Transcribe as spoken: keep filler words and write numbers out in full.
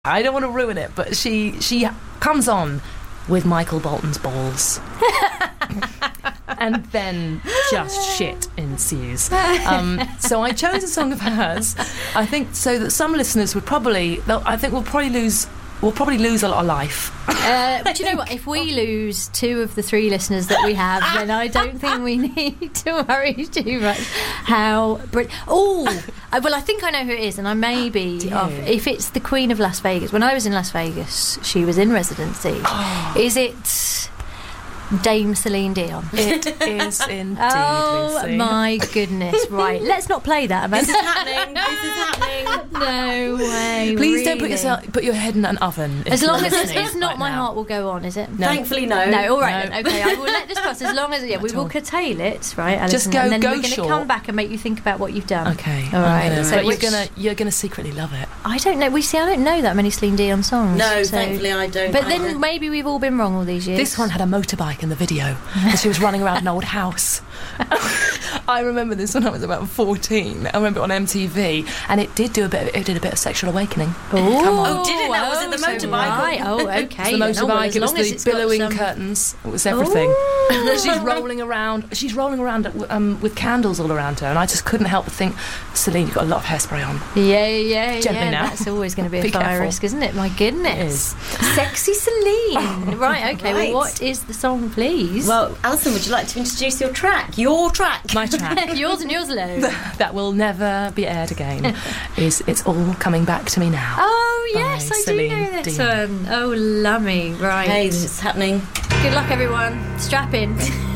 I don't want to ruin it, but she she comes on with Michael Bolton's balls. And then just shit ensues. Um, so I chose a song of hers, I think, so that some listeners would probably, I think we'll probably lose, we'll probably lose a lot of life. Uh, but you know what? If we lose two of the three listeners that we have, then I don't think we need to worry too much. How brilliant! Oh, well, I think I know who it is, and I may be off. If it's the Queen of Las Vegas, when I was in Las Vegas, she was in residency. Oh. Is it Dame Celine Dion? It is indeed. Oh Lucy. My goodness! Right, let's not play that. Amanda. This is happening. This is happening. No way. Please really? don't put yourself, put your head in an oven. As long as it's, it's not, right my now. Heart will go on, is it? No. Thankfully, no. No, all right no. then. Okay, I will let this pass. As long as yeah, we will curtail it, right? Alison, Just go, and then go we're going to short. come back and make you think about what you've done. Okay, all right. Gonna, so but which, you're gonna, you're gonna secretly love it. I don't know. We see. I don't know that many Celine Dion songs. No, so. thankfully I don't. But either. then maybe we've all been wrong all these years. This one had a motorbike in the video, and she was running around an old house. I remember this when I was about fourteen. I remember it on M T V, and it did do a bit. Of, it did a bit of sexual awakening. Ooh, Come on. Oh, did it? That was in the so motorbike. Right. Oh, okay. It was the then. motorbike. Oh, well, as it was long as the it's got billowing some... curtains. It was everything. She's rolling around. She's rolling around um, with candles all around her, and I just couldn't help but think, Celine, you've got a lot of hairspray on. Yeah, yeah, Gently yeah. now. That's always going to be a Be fire careful. risk, isn't it? My goodness. It is. Sexy Celine. Right. Okay. Right. Well, what is the song, please? Well, Alison, would you like to introduce your track? Your track. My track. yours and yours alone. That will never be aired again. Is It's All Coming Back to Me Now. Oh yes, by I Celine do know this Dion. one. Oh, lummy. Right. Hey, this is happening. Good luck, everyone. Strap in.